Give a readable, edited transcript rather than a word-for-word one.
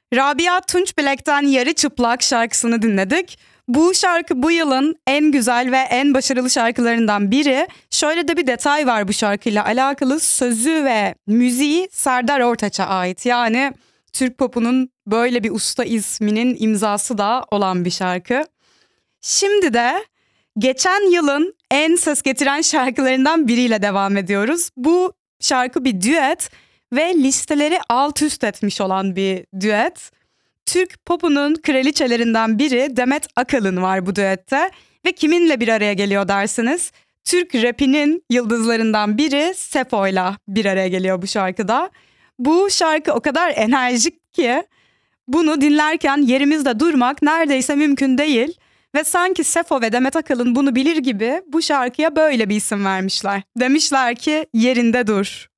Rabia Tunçbilek'ten Yarı Çıplak şarkısını dinledik. Bu şarkı bu yılın en güzel ve en başarılı şarkılarından biri. Şöyle de bir detay var bu şarkıyla alakalı. Sözü ve müziği Serdar Ortaç'a ait. Yani Türk popunun böyle bir usta isminin imzası da olan bir şarkı. Şimdi de geçen yılın en ses getiren şarkılarından biriyle devam ediyoruz. Bu şarkı bir düet ve listeleri alt üst etmiş olan bir düet. Türk popunun kraliçelerinden biri Demet Akalın var bu düette ve kiminle bir araya geliyor dersiniz? Türk rapinin yıldızlarından biri Sefo'yla bir araya geliyor bu şarkıda. Bu şarkı o kadar enerjik ki bunu dinlerken yerimizde durmak neredeyse mümkün değil. Ve sanki Sefo ve Demet Akalın bunu bilir gibi bu şarkıya böyle bir isim vermişler. Demişler ki yerinde dur.